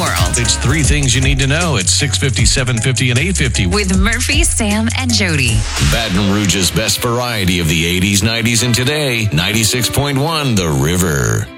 world. It's three things you need to know at 650, 750, and 850. With Murphy, Sam, and Jody. Baton Rouge's best variety of the 80s, 90s, and today. 96.1 The River.